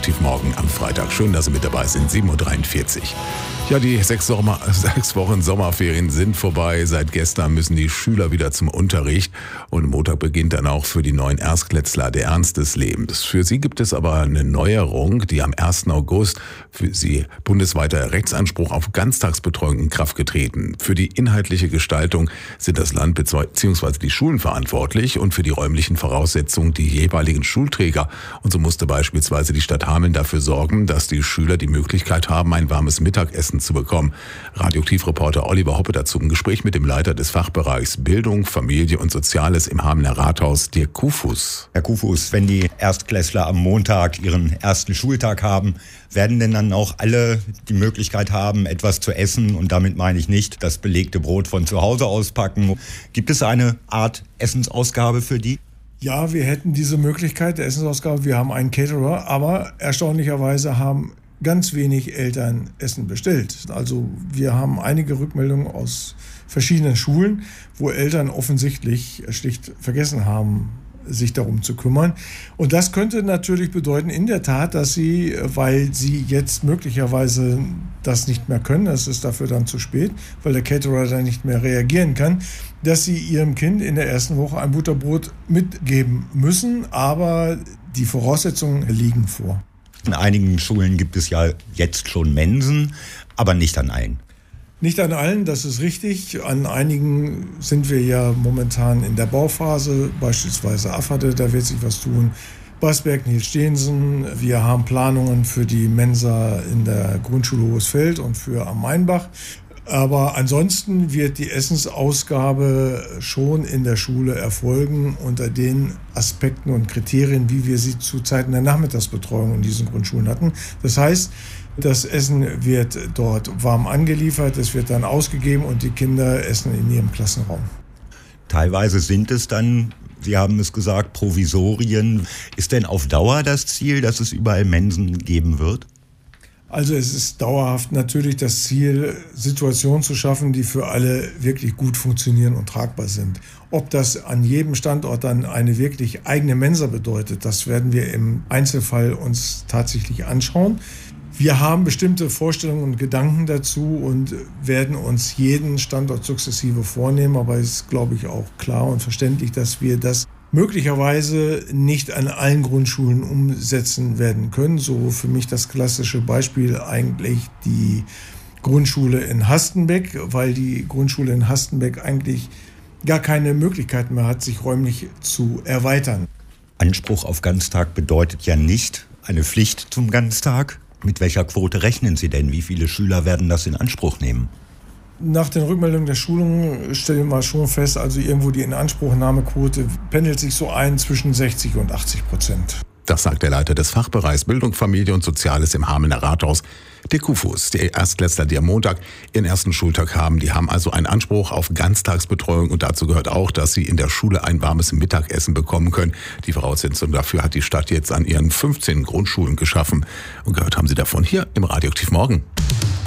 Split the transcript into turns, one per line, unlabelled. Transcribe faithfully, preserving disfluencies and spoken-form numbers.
Radioaktiv Morgen am Freitag. Schön, dass Sie mit dabei sind. sieben Uhr dreiundvierzig. Ja, die sechs, Sommer, sechs Wochen Sommerferien sind vorbei. Seit gestern müssen die Schüler wieder zum Unterricht. Und Montag beginnt dann auch für die neuen Erstklässler der Ernst des Lebens. Für sie gibt es aber eine Neuerung, die am ersten August für sie bundesweiter Rechtsanspruch auf Ganztagsbetreuung in Kraft getreten. Für die inhaltliche Gestaltung sind das Land bzw. die Schulen verantwortlich und für die räumlichen Voraussetzungen die jeweiligen Schulträger. Und so musste beispielsweise die Stadt Hameln dafür sorgen, dass die Schüler die Möglichkeit haben, ein warmes Mittagessen zu bekommen. Radioaktiv-Reporter Oliver Hoppe dazu im Gespräch mit dem Leiter des Fachbereichs Bildung, Familie und Soziales im Hamelner Rathaus, Dirk Kufus.
Herr Kufus, wenn die Erstklässler am Montag ihren ersten Schultag haben, werden denn dann auch alle die Möglichkeit haben, etwas zu essen? Und damit meine ich nicht das belegte Brot von zu Hause auspacken. Gibt es eine Art Essensausgabe für die?
Ja, wir hätten diese Möglichkeit der Essensausgabe. Wir haben einen Caterer, aber erstaunlicherweise haben ganz wenig Eltern Essen bestellt. Also wir haben einige Rückmeldungen aus verschiedenen Schulen, wo Eltern offensichtlich schlicht vergessen haben, sich darum zu kümmern. Und das könnte natürlich bedeuten, in der Tat, dass sie, weil sie jetzt möglicherweise das nicht mehr können, das ist dafür dann zu spät, weil der Caterer dann nicht mehr reagieren kann, dass sie ihrem Kind in der ersten Woche ein Butterbrot mitgeben müssen, aber die Voraussetzungen liegen vor.
In einigen Schulen gibt es ja jetzt schon Mensen, aber nicht an allen.
Nicht an allen, das ist richtig. An einigen sind wir ja momentan in der Bauphase, beispielsweise Afferde, da wird sich was tun. Basberg, Nils-Stehensen. Wir haben Planungen für die Mensa in der Grundschule Hohesfeld und für am Mainbach. Aber ansonsten wird die Essensausgabe schon in der Schule erfolgen unter den Aspekten und Kriterien, wie wir sie zu Zeiten der Nachmittagsbetreuung in diesen Grundschulen hatten. Das heißt, das Essen wird dort warm angeliefert, es wird dann ausgegeben und die Kinder essen in ihrem Klassenraum.
Teilweise sind es dann, Sie haben es gesagt, Provisorien. Ist denn auf Dauer das Ziel, dass es überall Mensen geben wird?
Also es ist dauerhaft natürlich das Ziel, Situationen zu schaffen, die für alle wirklich gut funktionieren und tragbar sind. Ob das an jedem Standort dann eine wirklich eigene Mensa bedeutet, das werden wir im Einzelfall uns tatsächlich anschauen. Wir haben bestimmte Vorstellungen und Gedanken dazu und werden uns jeden Standort sukzessive vornehmen. Aber es ist, glaube ich, auch klar und verständlich, dass wir das möglicherweise nicht an allen Grundschulen umsetzen werden können. So für mich das klassische Beispiel eigentlich die Grundschule in Hastenbeck, weil die Grundschule in Hastenbeck eigentlich gar keine Möglichkeit mehr hat, sich räumlich zu erweitern.
Anspruch auf Ganztag bedeutet ja nicht eine Pflicht zum Ganztag. Mit welcher Quote rechnen Sie denn? Wie viele Schüler werden das in Anspruch nehmen?
Nach den Rückmeldungen der Schulungen stellen wir schon fest, also irgendwo die Inanspruchnahmequote pendelt sich so ein zwischen sechzig und achtzig Prozent.
Das sagt der Leiter des Fachbereichs Bildung, Familie und Soziales im Hamelner Rathaus, Dirk Kufus. Die Erstklässler, die am Montag ihren ersten Schultag haben, die haben also einen Anspruch auf Ganztagsbetreuung und dazu gehört auch, dass sie in der Schule ein warmes Mittagessen bekommen können. Die Voraussetzung dafür hat die Stadt jetzt an ihren fünfzehn Grundschulen geschaffen. Und gehört haben Sie davon hier im Radioaktiv Morgen.